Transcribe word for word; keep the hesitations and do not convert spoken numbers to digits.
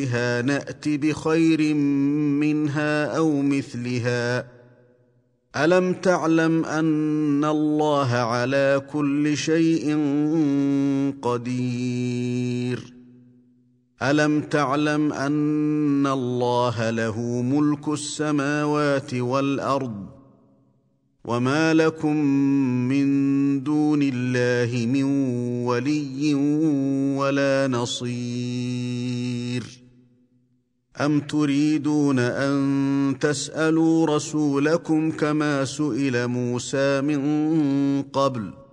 بها نأت بخير منها أو مثلها ألم تعلم أن الله على كل شيء قدير ألم تعلم أن الله له ملك السماوات والأرض وما لكم من دون الله من ولي ولا نصير أم تريدون أن تسألوا رسولكم كما سئل موسى من قبل